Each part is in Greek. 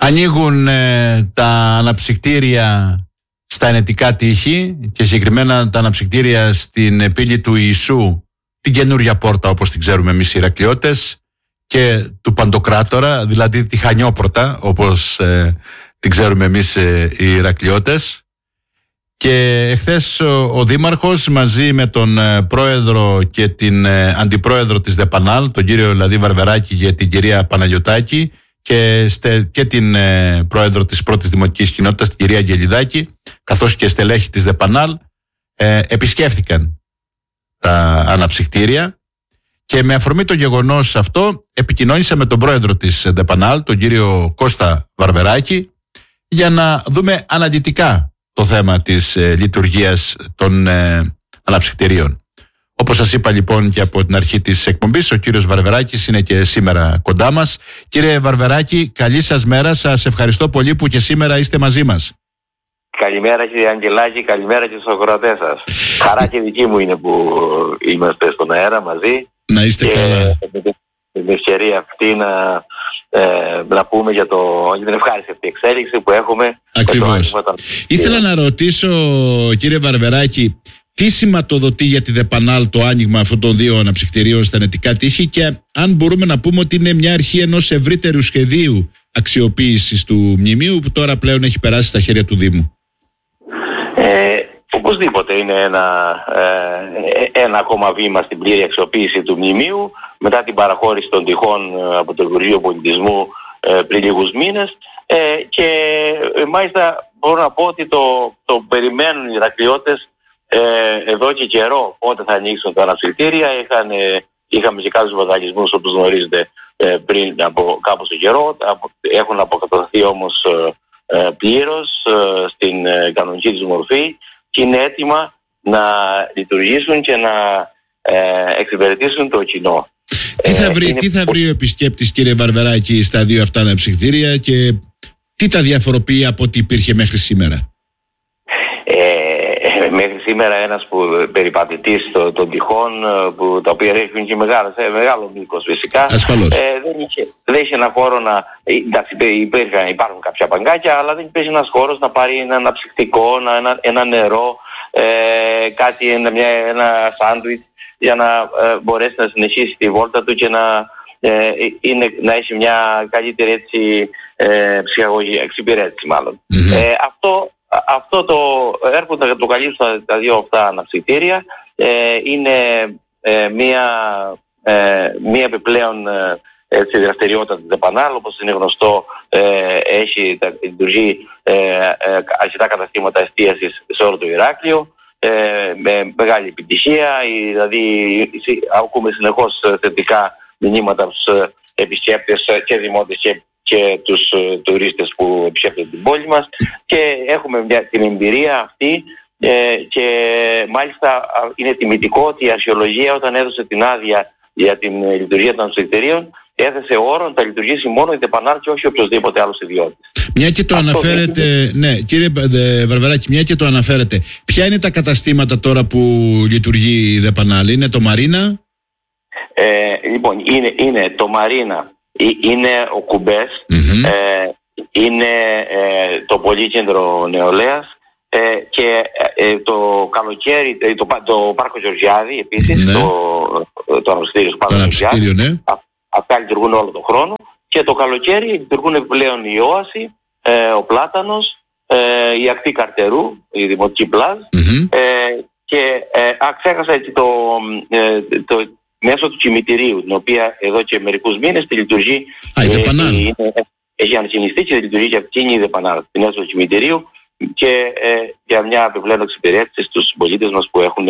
Ανοίγουν τα αναψυκτήρια στα ενετικά τείχη και συγκεκριμένα τα αναψυκτήρια στην πύλη του Ιησού, την καινούρια πόρτα όπως την ξέρουμε εμείς οι Ηρακλειώτες, και του Παντοκράτορα, δηλαδή τη Χανιόπορτα όπως την ξέρουμε εμείς οι Ηρακλειώτες. Και εχθές ο Δήμαρχος μαζί με τον πρόεδρο και την αντιπρόεδρο της ΔΕΠΑΝΑΛ, τον κύριο δηλαδή Βαρβεράκη και την κυρία Παναγιωτάκη, και την πρόεδρο της πρώτης δημοτικής κοινότητας, την κυρία Αγγελιδάκη, καθώς και στελέχη της ΔΕΠΑΝΑΛ, επισκέφθηκαν τα αναψυκτήρια. Και με αφορμή το γεγονός αυτό επικοινώνησα με τον πρόεδρο της ΔΕΠΑΝΑΛ, τον κύριο Κώστα Βαρβεράκη, για να δούμε αναλυτικά το θέμα της λειτουργίας των αναψυκτηρίων. Όπως σας είπα λοιπόν και από την αρχή της εκπομπής, ο κύριος Βαρβεράκης είναι και σήμερα κοντά μας. Κύριε Βαρβεράκη, καλή σας μέρα. Σας ευχαριστώ πολύ που και σήμερα είστε μαζί μας. Καλημέρα κύριε Αγγελάκη, καλημέρα και στους ακροατές σας. Χαρά και δική μου είναι που είμαστε στον αέρα μαζί. Να είστε καλά. Με την ευκαιρία αυτή να πούμε για την ευχάριστη αυτή εξέλιξη που έχουμε. Ακριβώς. Ήθελα να ρωτήσω, κύριε Βαρβεράκη, τι σηματοδοτεί για τη ΔΕΠΑΝΑΛ το άνοιγμα αυτών των δύο αναψυκτηρίων στα ενετικά τείχη, και αν μπορούμε να πούμε ότι είναι μια αρχή ενός ευρύτερου σχεδίου αξιοποίησης του μνημείου που τώρα πλέον έχει περάσει στα χέρια του Δήμου. Οπωσδήποτε είναι ένα ακόμα βήμα στην πλήρη αξιοποίηση του μνημείου μετά την παραχώρηση των τυχών από το Υπουργείο Πολιτισμού πριν λίγους μήνες, και μάλιστα μπορώ να πω ότι το περιμένουν οι Ηρακλειώτες εδώ και καιρό πότε θα ανοίξουν τα αναψυκτήρια. Είχαμε και κάποιους βανταλισμούς όπως γνωρίζετε πριν από κάπως το καιρό, έχουν αποκατασταθεί όμως πλήρως στην κανονική τους μορφή και είναι έτοιμα να λειτουργήσουν και να εξυπηρετήσουν το κοινό. Τι θα βρει ο επισκέπτης, κύριε Βαρβεράκη, στα δύο αυτά αναψυκτήρια και τι τα διαφοροποιεί από ό,τι υπήρχε μέχρι σήμερα? Μέχρι σήμερα ένας περιπατητής των τυχών, τα οποία έχουν και μεγάλο μήκος φυσικά, δεν είχε ένα χώρο εντάξει, υπάρχουν κάποια παγκάκια, αλλά δεν υπήρχε ένας χώρος να πάρει ένα αναψυκτικό, ένα νερό, ένα σάντουιτς για να μπορέσει να συνεχίσει τη βόλτα του και να έχει μια καλύτερη ψυχαγωγική εξυπηρέτηση μάλλον. Αυτό το έργο το καλύψουν τα δύο αυτά αναψυκτήρια. Είναι μία επιπλέον δραστηριότητα της ΔΕΠΑΝΑΛ. Όπως είναι γνωστό, λειτουργεί αρκετά καταστήματα εστίασης σε όλο το Ηράκλειο με μεγάλη επιτυχία. Δηλαδή ακούμε συνεχώς θετικά μηνύματα από τους επισκέπτες και δημότες και τους τουρίστες που επισκέπτονται την πόλη μας, και έχουμε την εμπειρία αυτή, και μάλιστα είναι τιμητικό ότι η αρχαιολογία όταν έδωσε την άδεια για την λειτουργία των αναψυκτηρίων έθεσε όρο να τα λειτουργήσει μόνο η ΔΕΠΑΝΑΛ και όχι οποιοδήποτε άλλος ιδιώτης. Μια και το αναφέρετε, ναι, κύριε Βαρβεράκη, μια και το αναφέρετε, ποια είναι τα καταστήματα τώρα που λειτουργεί η ΔΕΠΑΝΑΛ? Είναι το Μαρίνα? Λοιπόν, είναι το Μαρίνα, είναι ο Κουμπές, είναι το Πολύκεντρο Νεολαίας, και το καλοκαίρι το Πάρκο Γεωργιάδη επίσης, ναι. Το αναψυκτήριο του Πάρκου Γεωργιάδη, ναι. Αυτά λειτουργούν όλο τον χρόνο, και το καλοκαίρι λειτουργούν επιπλέον η Όαση, ο Πλάτανος, η Ακτή Καρτερού, η Δημοτική Πλάζ, και ξέχασα έτσι μέσω του κημητηρίου, την οποία εδώ και μερικούς μήνες τη λειτουργεί, έχει ανακοινιστεί και λειτουργεί και εκείνη η ΔΕΠΑΝΑΛ, την έσω του κημητηρίου, και για μια επιπλέον εξυπηρέτηση στους συμπολίτες μας που έχουν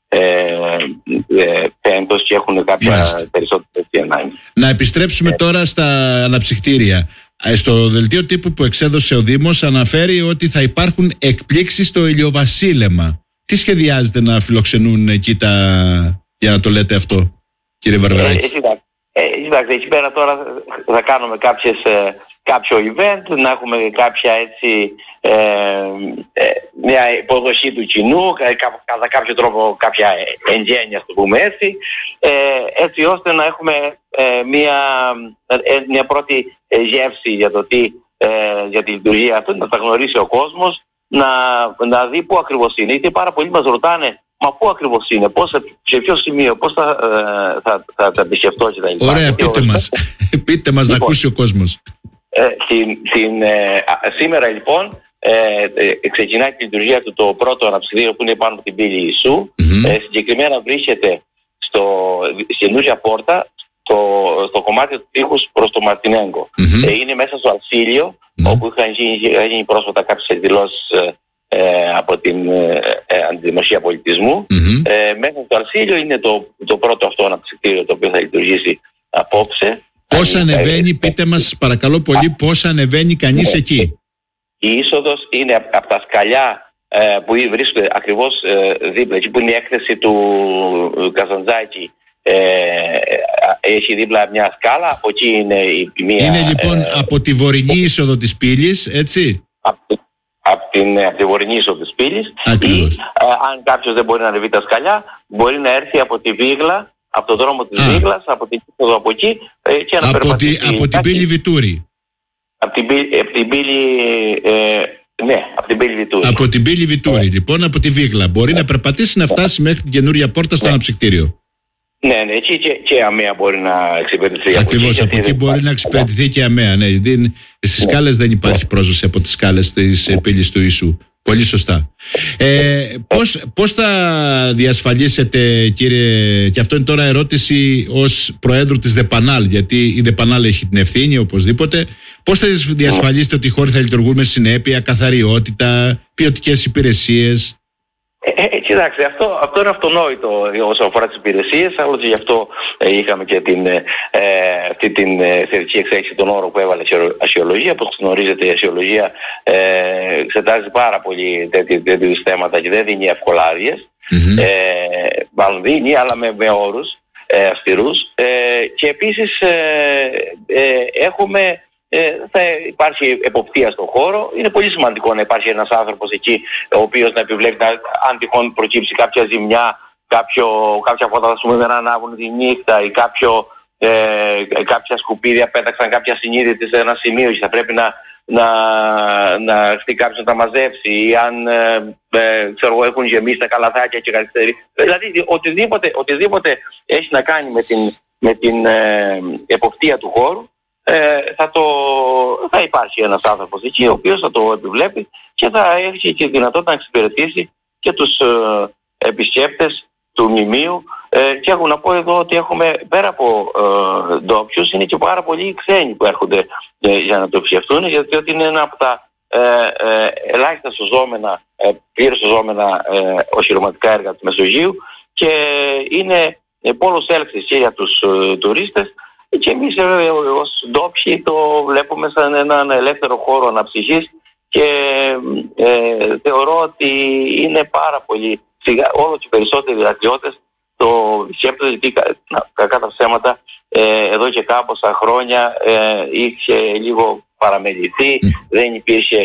πέντος και έχουν κάποια περισσότερη ανάγκη. Να επιστρέψουμε τώρα στα αναψυκτήρια. Στο δελτίο τύπου που εξέδωσε ο Δήμος αναφέρει ότι θα υπάρχουν εκπλήξεις στο ηλιοβασίλεμα. Τι σχεδιάζετε να φιλοξενούν εκεί για να το λέτε αυτό, κύριε Βαρβεράκη? Εντάξει, εκεί πέρα τώρα θα κάνουμε κάποιο event, να έχουμε κάποια μια υποδοχή του κοινού, κατά κάποιο τρόπο κάποια εγγένεια, ας το πούμε έτσι ώστε να έχουμε μια πρώτη γεύση για το τι για τη λειτουργία αυτή, να τα γνωρίσει ο κόσμος, να δει πού ακριβώς είναι. Γιατί πάρα πολλοί μας ρωτάνε, μα πού ακριβώς είναι, σε ποιο σημείο, πώς θα τα επισκεφτώ και τα λοιπά. Ωραία, πείτε μας να ακούσει ο κόσμος. Σήμερα λοιπόν ξεκινάει τη λειτουργία του το πρώτο αναψυκτήριο που είναι πάνω από την πύλη Ιησού. Συγκεκριμένα βρίσκεται στη καινούργια πόρτα, στο κομμάτι του τείχους προς το Μαρτινέγκο. Είναι μέσα στο Αλσίλιο, όπου είχαν γίνει πρόσφατα κάποιες εκδηλώσεις από την Αντιδημοσία Πολιτισμού. Μέσα στο Αλσίλιο είναι το πρώτο αυτό αναψυκτήριο το οποίο θα λειτουργήσει απόψε. Πώς ανεβαίνει, πείτε μας παρακαλώ πολύ, πώς ανεβαίνει κανείς εκεί? Η είσοδος είναι από τα σκαλιά που βρίσκονται ακριβώς δίπλα, εκεί που είναι η έκθεση του Καζαντζάκη. Έχει δίπλα μια σκάλα, από εκεί είναι η μία. Είναι λοιπόν από τη βορεινή είσοδο της πύλης, έτσι? Από τη βορεινή είσοδο της πύλης. Ή αν κάποιος δεν μπορεί να ανεβεί τα σκαλιά, μπορεί να έρθει από τη Βίγλα, από τον δρόμο της Βίγλας, από την είσοδο από εκεί και να περπατήσει. Από την πύλη Βιτούρη. Από την πύλη ναι, από την πύλη Βιτούρη. Από την πύλη Βιτούρη, λοιπόν, από τη Βίγλα. Μπορεί να περπατήσει να φτάσει μέχρι την καινούρια πόρτα στο αναψυκτήριο. Ναι, εκεί και αμαία μπορεί να εξυπηρετηθεί. Ακριβώς, από εκεί μπορεί να εξυπηρετηθεί και αμαία. Ναι. Στις σκάλες δεν υπάρχει πρόσβαση από τις σκάλες της πύλης του Ιησού. Πολύ σωστά. Πώς θα διασφαλίσετε, κύριε, και αυτό είναι τώρα ερώτηση ως Προέδρου της ΔΕΠΑΝΑΛ, γιατί η ΔΕΠΑΝΑΛ έχει την ευθύνη οπωσδήποτε, πώς θα διασφαλίσετε ότι οι χώροι θα λειτουργούν με συνέπεια, καθαριότητα, ποιοτικές υπηρεσίες? Κοιτάξτε, αυτό είναι αυτονόητο όσο αφορά τις υπηρεσίες, αλλά γι' αυτό είχαμε και αυτή την θετική εξέλιξη των όρων που έβαλε αξιολογία. Όπως γνωρίζετε, η αξιολογία εξετάζει πάρα πολύ τέτοιου θέματα και δεν δίνει ευκολάριες. Μάλλον δίνει, αλλά με όρους αυστηρούς. Και επίσης θα υπάρχει εποπτεία στον χώρο. Είναι πολύ σημαντικό να υπάρχει ένας άνθρωπος εκεί ο οποίος να επιβλέπει αν τυχόν προκύψει κάποια ζημιά, κάποια φώτα δεν ανάβουν τη νύχτα ή κάποια σκουπίδια πέταξαν κάποια συνείδητη σε ένα σημείο και θα πρέπει να έρθει κάποιος να τα μαζέψει, ή αν έχουν γεμίσει τα καλαθάκια και καθυστερεί. Δηλαδή οτιδήποτε έχει να κάνει με την εποπτεία του χώρου, θα υπάρχει ένας άνθρωπος εκεί ο οποίος θα το επιβλέπει και θα έχει και δυνατότητα να εξυπηρετήσει και τους επισκέπτες του μνημείου. Και έχω να πω εδώ ότι έχουμε πέρα από ντόπιους, είναι και πάρα πολλοί ξένοι που έρχονται για να το επισκεφτούν, γιατί είναι ένα από τα ελάχιστα πλήρως σωζόμενα οχυρωματικά έργα του Μεσογείου και είναι πόλος έλξης και για τους τουρίστες. Και εμείς ως ντόπιοι το βλέπουμε σαν έναν ελεύθερο χώρο αναψυχής και θεωρώ ότι είναι πάρα πολύ όλο και περισσότεροι δραστηριώτες το σκέπτονται, γιατί κακά τα ψέματα εδώ και κάμποσα χρόνια είχε λίγο παραμεληθεί, δεν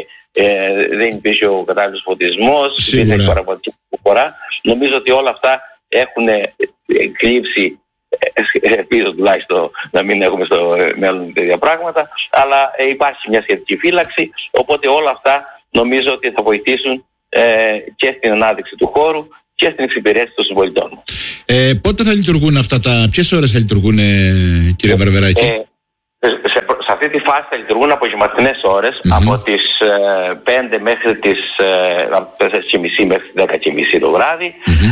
υπήρχε ο κατάλληλος φωτισμός, υπήρχε παραπατική φορά. Νομίζω ότι όλα αυτά έχουν κλείψει. Ελπίζω τουλάχιστον να μην έχουμε στο μέλλον τέτοια πράγματα, αλλά υπάρχει μια σχετική φύλαξη, οπότε όλα αυτά νομίζω ότι θα βοηθήσουν και στην ανάδειξη του χώρου και στην εξυπηρέτηση των συμπολιτών. Πότε θα λειτουργούν αυτά ποιες ώρες θα λειτουργούν, κύριε Βαρβεράκη? Σε αυτή τη φάση θα λειτουργούν απογευματινές ώρες, από τις 5 μέχρι τις 4.30 μέχρι τις 10.30 το βράδυ,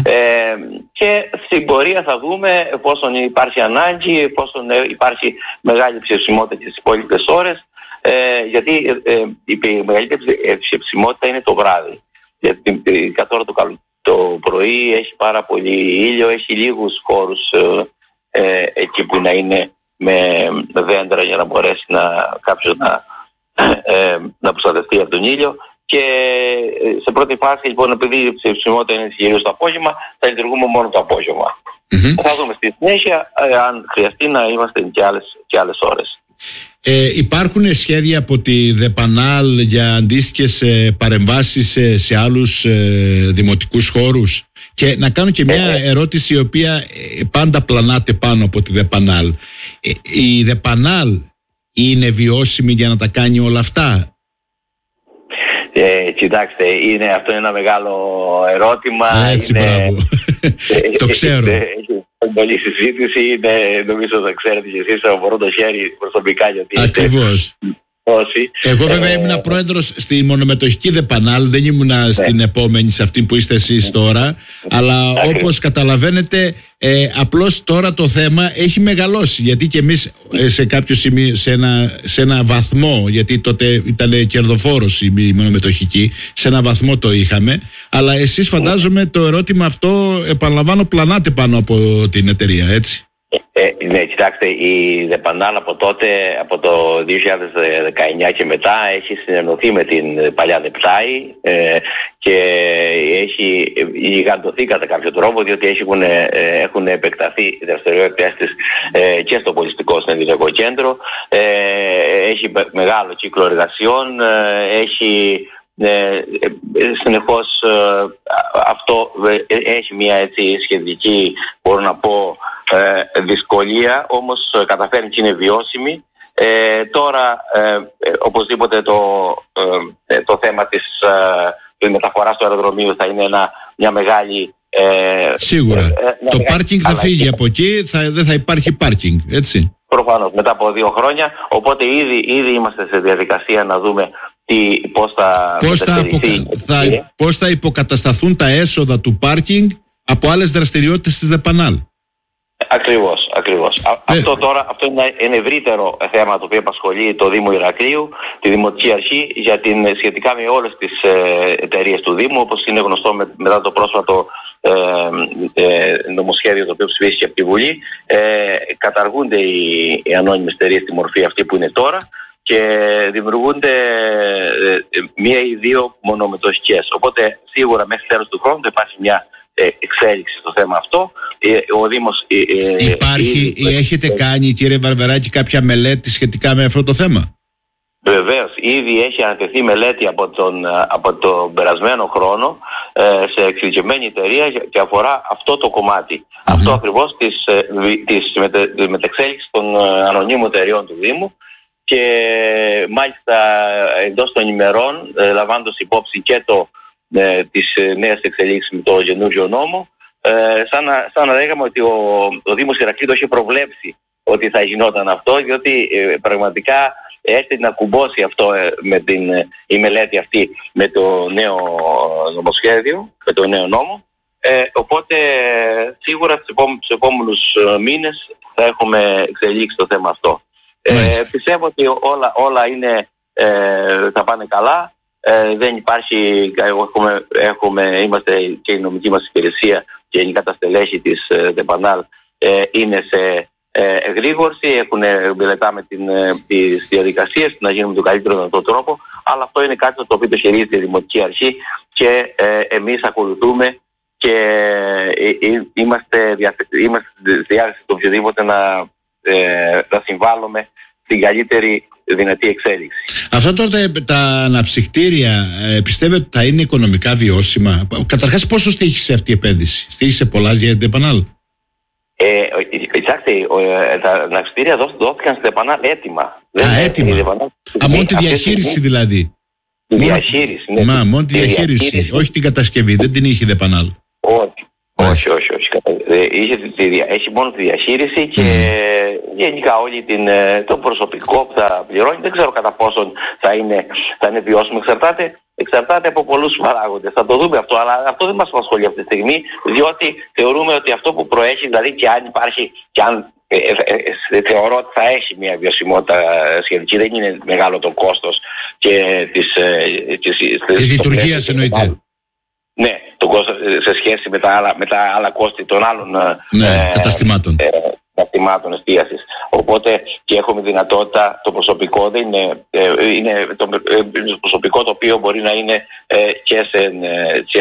και στην πορεία θα δούμε εφόσον υπάρχει ανάγκη, εφόσον υπάρχει μεγάλη ψηφισμότητα και στις υπόλοιπες ώρες, γιατί η μεγαλύτερη ψηφισμότητα είναι το βράδυ, γιατί κατ' ώρα το πρωί έχει πάρα πολύ ήλιο, έχει λίγους χώρους εκεί που να είναι με δέντρα για να μπορέσει κάποιος να προστατευτεί από τον ήλιο. Και σε πρώτη φάση, λοιπόν, επειδή η ψηφισμότητα είναι κυρίως το απόγευμα, θα λειτουργούμε μόνο το απόγευμα. Θα δούμε στη συνέχεια αν χρειαστεί να είμαστε και άλλες ώρες. Υπάρχουν σχέδια από τη ΔΕΠΑΝΑΛ για αντίστοιχες παρεμβάσεις σε άλλους δημοτικούς χώρους? Και να κάνω και μια ερώτηση η οποία πάντα πλανάται πάνω από τη ΔΕΠΑΝΑΛ. Η ΔΕΠΑΝΑΛ είναι βιώσιμη για να τα κάνει όλα αυτά? Κοιτάξτε, αυτό είναι ένα μεγάλο ερώτημα. Έτσι, μπράβο. Το ξέρω. Πολλή συζήτηση. Νομίζω ότι ξέρετε και εσείς, μπορώ το χέρι προσωπικά, γιατί ακριβώς. Εγώ βέβαια ήμουν πρόεδρος στη μονομετοχική ΔΕΠΑΝΑΛ, δεν ήμουν στην επόμενη, σε αυτή που είστε εσείς τώρα, αλλά όπως καταλαβαίνετε απλώς τώρα το θέμα έχει μεγαλώσει, γιατί και εμείς σε κάποιο σημείο, σε ένα βαθμό, γιατί τότε ήταν κερδοφόρος η μονομετοχική, σε ένα βαθμό το είχαμε, αλλά εσείς φαντάζομαι το ερώτημα αυτό, επαναλαμβάνω, πλανάτε πάνω από την εταιρεία, έτσι? Ναι, κοιτάξτε, η ΔΕΠΑΝΑΛ από τότε, από το 2019 και μετά, έχει συνενωθεί με την παλιά ΔΕΠΤΑΗ και έχει γιγαντωθεί κατά κάποιο τρόπο, διότι έχουν επεκταθεί οι δραστηριότητες της και στο πολιτιστικό συνεδριακό κέντρο, έχει μεγάλο κύκλο εργασιών, έχει συνεχώς αυτό έχει μια έτσι σχετική, μπορώ να πω, δυσκολία, όμως καταφέρνει και είναι βιώσιμη. Τώρα οπωσδήποτε το θέμα της μεταφοράς του αεροδρομίου θα είναι μια μεγάλη σίγουρα το πάρκινγκ θα φύγει από εκεί, δεν θα υπάρχει πάρκινγκ, έτσι? Προφανώς, μετά από 2 χρόνια, οπότε ήδη είμαστε σε διαδικασία να δούμε πώς θα υποκατασταθούν τα έσοδα του πάρκινγκ από άλλες δραστηριότητες της ΔΕΠΑΝΑΛ. Ακριβώς. Αυτό είναι ένα ευρύτερο θέμα το οποίο απασχολεί το Δήμο Ηρακλείου, τη Δημοτική Αρχή, σχετικά με όλες τις εταιρείες του Δήμου, όπως είναι γνωστό μετά το πρόσφατο νομοσχέδιο το οποίο ψηφίστηκε από τη Βουλή. Καταργούνται οι ανώνυμες εταιρείες στη μορφή αυτή που είναι τώρα και δημιουργούνται 1 ή 2 μονομετοχικές. Οπότε σίγουρα μέχρι τέλος του χρόνου θα υπάρχει μια εξέλιξη στο θέμα αυτό. Ο Δήμος έχετε κάνει, κύριε Βαρβεράκη, κάποια μελέτη σχετικά με αυτό το θέμα? Βεβαίως, ήδη έχει ανατεθεί μελέτη από τον περασμένο χρόνο σε εξειδικευμένη εταιρεία και αφορά αυτό το κομμάτι. Αυτό ακριβώς της μετεξέλιξης των ανωνύμων εταιρεών του Δήμου, και μάλιστα εντός των ημερών, λαμβάνοντας υπόψη και τις νέες εξελίξεις με το καινούριο νόμο, σαν να λέγαμε ότι ο Δήμος Ηρακλείου το είχε προβλέψει ότι θα γινόταν αυτό, διότι πραγματικά έρθει να κουμπώσει αυτό η μελέτη αυτή με το νέο νομοσχέδιο, με το νέο νόμο. Οπότε σίγουρα στους επόμενους μήνες θα έχουμε εξελίξει το θέμα αυτό. Πιστεύω ότι όλα θα πάνε καλά. Δεν υπάρχει, είμαστε και η νομική μας υπηρεσία και γενικά τα στελέχη της ΔΕΠΑΝΑΛ είναι σε εγρήγορση, μελετάμε τις διαδικασίες να γίνουν με τον καλύτερο δυνατό τρόπο, αλλά αυτό είναι κάτι το οποίο το χειρίζεται η Δημοτική Αρχή και εμείς ακολουθούμε και είμαστε στη διάθεση του οποιοδήποτε να συμβάλλουμε στην καλύτερη δυνατή εξέλιξη. Αυτά τώρα τα αναψυκτήρια πιστεύετε ότι θα είναι οικονομικά βιώσιμα? Καταρχάς, πόσο στοίχησε αυτή η επένδυση? Στοίχησε πολλά για την ΔΕΠΑΝΑΛ? Κοιτάξτε, τα αναψυκτήρια δόθηκαν στην ΔΕΠΑΝΑΛ έτοιμα. Έτοιμα. Μόνο τη διαχείριση δηλαδή? Τη διαχείριση, ναι. Μόνο τη διαχείριση, όχι την κατασκευή, δεν την είχε η ΔΕΠΑΝΑΛ? Όχι. Έχει μόνο τη διαχείριση και γενικά όλη το προσωπικό που θα πληρώνει. Δεν ξέρω κατά πόσον θα είναι βιώσιμο. Εξαρτάται από πολλούς παράγοντες. Θα το δούμε αυτό, αλλά αυτό δεν μας απασχολεί αυτή τη στιγμή, διότι θεωρούμε ότι αυτό που προέχει, δηλαδή και αν υπάρχει, θεωρώ ότι θα έχει μια βιωσιμότητα σχετική. Δεν είναι μεγάλο το κόστος και της λειτουργίας εννοείται. Ναι, το κόστος σε σχέση με τα άλλα κόστη των άλλων καταστημάτων εστίασης. Οπότε και έχουμε δυνατότητα, το προσωπικό δεν είναι το προσωπικό το οποίο μπορεί να είναι και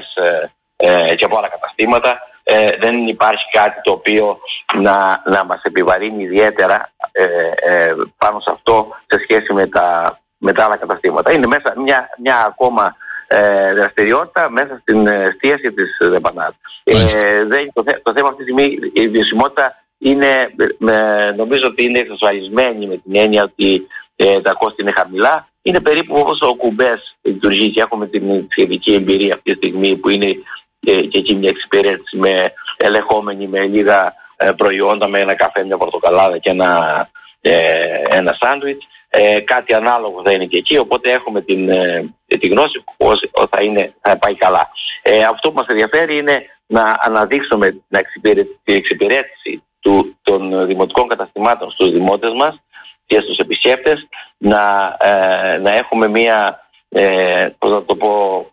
από άλλα καταστήματα. Δεν υπάρχει κάτι το οποίο να μας επιβαρύνει ιδιαίτερα πάνω σε αυτό σε σχέση με τα άλλα καταστήματα. Είναι μέσα μια ακόμα δραστηριότητα μέσα στην εστίαση της ΔΕΠΑΝΑΛ. Το θέμα αυτή τη στιγμή, η βιωσιμότητα νομίζω ότι είναι εξασφαλισμένη με την έννοια ότι τα κόστη είναι χαμηλά. Είναι περίπου όπως ο κουμπές λειτουργεί και έχουμε την σχετική εμπειρία αυτή τη στιγμή που είναι και εκεί μια εξυπηρέτηση ελεγχόμενη με λίγα προϊόντα, με ένα καφέ, μια πορτοκαλάδα και ένα σάντουιτς. Κάτι ανάλογο θα είναι και εκεί, οπότε έχουμε τη γνώση πως θα πάει καλά. Αυτό που μας ενδιαφέρει είναι να αναδείξουμε την εξυπηρέτηση των δημοτικών καταστημάτων στους δημότες μας και στους επισκέπτες, να έχουμε μια, πώς να το πω,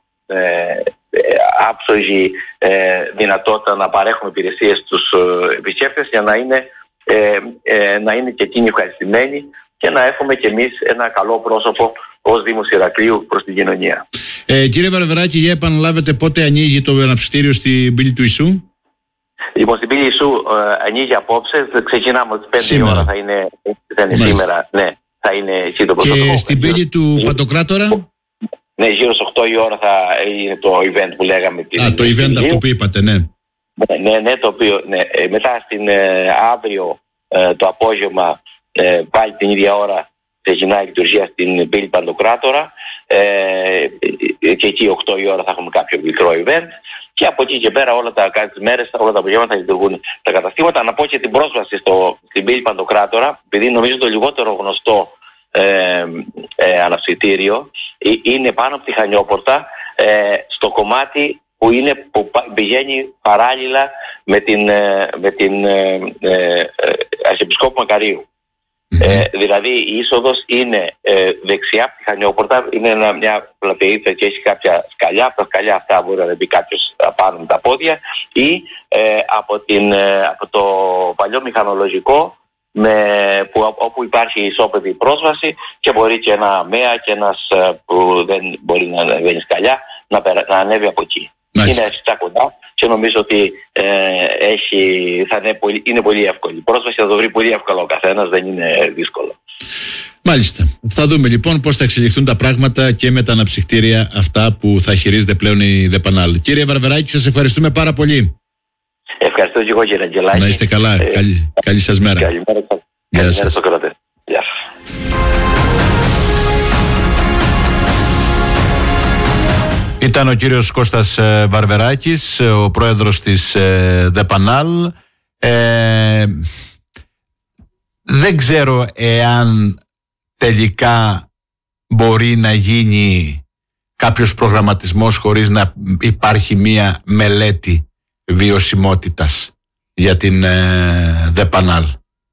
άψογη δυνατότητα να παρέχουμε υπηρεσίες στους επισκέπτες για να είναι και εκείνοι ευχαριστημένοι και να έχουμε και εμείς ένα καλό πρόσωπο ως Δήμος Ηρακλείου προς την κοινωνία. Κύριε Βαρβεράκη, για επαναλάβετε πότε ανοίγει το αναψυκτήριο στην πύλη του Ιησού? Λοιπόν, στην πύλη Ιησού ανοίγει απόψε, ξεκινάμε τις 5 η ώρα, θα είναι σήμερα, ναι, θα είναι εκεί το πρωτοκόλλο. Και στην πύλη του Παντοκράτορα? Ναι, γύρω στις 8 η ώρα θα είναι το event που λέγαμε. Το event αυτό που είπατε, ναι. Ναι, το οποίο, ναι. Μετά αύριο το απόγευμα, πάλι την ίδια ώρα, ξεκινάει η λειτουργία στην πύλη Παντοκράτορα και εκεί 8 η ώρα θα έχουμε κάποιο μικρό event και από εκεί και πέρα όλα τα μέρες, όλα τα απογεύματα θα λειτουργούν τα καταστήματα. Να πω και την πρόσβαση στην πύλη Παντοκράτορα, επειδή νομίζω το λιγότερο γνωστό αναψυκτήριο είναι πάνω από τη Χανιόπορτα, στο κομμάτι που πηγαίνει παράλληλα με την Αρχιεπισκόπου Μακαρίου. Δηλαδή η είσοδος είναι δεξιά από τη Χανιόπορτα, είναι μια πλατεΐτσα και έχει κάποια σκαλιά. Από τα σκαλιά αυτά μπορεί να μπει κάποιος πάνω με τα πόδια, ή από το παλιό μηχανολογικό όπου υπάρχει ισόπεδη πρόσβαση και μπορεί και ένα ΜΕΑ και ένας που δεν μπορεί να ανεβαίνει σκαλιά να ανέβει από εκεί. Μάλιστα. Είναι αρκετά κοντά και νομίζω ότι είναι πολύ εύκολη. Η πρόσβαση θα το βρει πολύ εύκολα ο καθένας, δεν είναι δύσκολο. Μάλιστα. Θα δούμε λοιπόν πώς θα εξελιχθούν τα πράγματα και με τα αναψυκτήρια αυτά που θα χειρίζεται πλέον η ΔΕΠΑΝΑΛ. Κύριε Βαρβεράκη, σας ευχαριστούμε πάρα πολύ. Ευχαριστώ και εγώ, κύριε Αγγελάκη. Να είστε καλά. Καλή σας μέρα. Καλημέρα στο κρατές. Γεια σας. Ήταν ο κύριος Κώστας Βαρβεράκης, ο πρόεδρος της ΔΕΠΑΝΑΛ. Δεν ξέρω εάν τελικά μπορεί να γίνει κάποιος προγραμματισμός χωρίς να υπάρχει μία μελέτη βιωσιμότητας για την ΔΕΠΑΝΑΛ.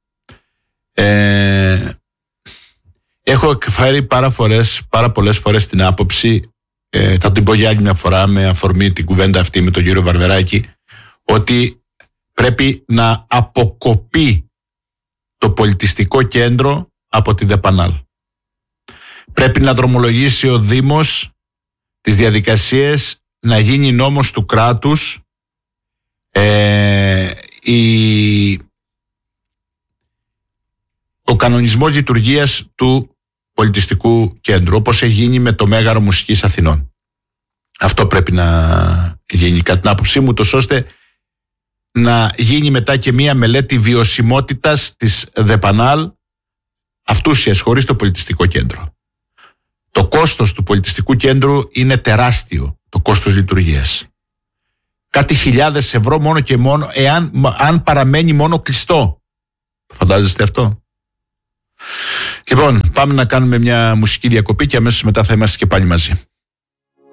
Έχω εκφέρει πάρα πολλές φορές την άποψη, θα την πω για άλλη μια φορά με αφορμή την κουβέντα αυτή με τον κύριο Βαρβεράκη, ότι πρέπει να αποκοπεί το πολιτιστικό κέντρο από τη ΔΕΠΑΝΑΛ. Πρέπει να δρομολογήσει ο Δήμος τις διαδικασίες, να γίνει νόμος του κράτους, ο κανονισμός λειτουργίας του πολιτιστικού κέντρου, όπως έχει γίνει με το Μέγαρο Μουσικής Αθηνών. Αυτό πρέπει να γίνει κατά την άποψή μου, τόσο ώστε να γίνει μετά και μία μελέτη βιωσιμότητας της ΔΕΠΑΝΑΛ αυτούσιας, χωρίς το πολιτιστικό κέντρο. Το κόστος του πολιτιστικού κέντρου είναι τεράστιο, το κόστος λειτουργίας. Κάτι χιλιάδες ευρώ μόνο και μόνο, αν παραμένει μόνο κλειστό. Φαντάζεστε αυτό? Λοιπόν, πάμε να κάνουμε μια μουσική διακοπή και αμέσως μετά θα είμαστε και πάλι μαζί.